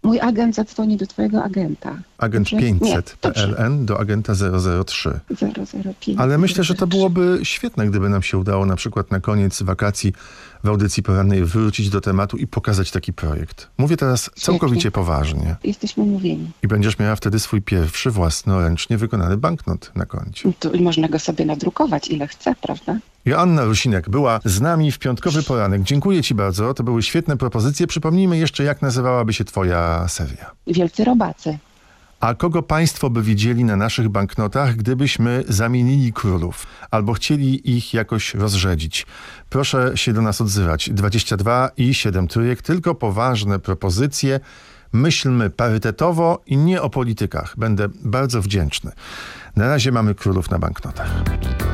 Mój agent zadzwoni do twojego agenta. Agent Dobrze? 500 Nie, dobrze. PLN do agenta 003. 005. Ale myślę, że to byłoby świetne, gdyby nam się udało na przykład na koniec wakacji w audycji porannej wrócić do tematu i pokazać taki projekt. Mówię teraz całkowicie poważnie. Jesteśmy umówieni. I będziesz miała wtedy swój pierwszy własnoręcznie wykonany banknot na koncie. Tu można go sobie nadrukować ile chce, prawda? Joanna Rusinek była z nami w piątkowy poranek. Dziękuję ci bardzo. To były świetne propozycje. Przypomnijmy jeszcze, jak nazywałaby się twoja seria. Wielcy robacy. A kogo państwo by widzieli na naszych banknotach, gdybyśmy zamienili królów albo chcieli ich jakoś rozrzedzić? Proszę się do nas odzywać. 22 i 7 trójek. Tylko poważne propozycje. Myślmy parytetowo i nie o politykach. Będę bardzo wdzięczny. Na razie mamy królów na banknotach.